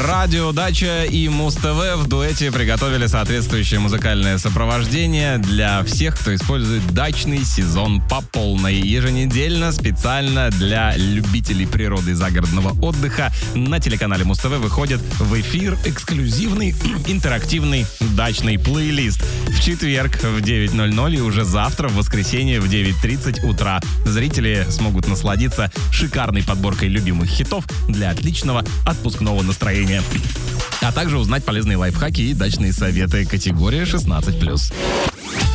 Радио Дача и Муз-ТВ в дуэте приготовили соответствующее музыкальное сопровождение для всех, кто использует дачный сезон по полной. Еженедельно специально для любителей природы и загородного отдыха на телеканале Муз-ТВ выходит в эфир эксклюзивный интерактивный дачный плейлист. В четверг в 9:00 и уже завтра в воскресенье в 9:30 утра. Зрители смогут насладиться шикарной подборкой любимых хитов для отличного отпускного настроения. А также узнать полезные лайфхаки и дачные советы. Категория 16+.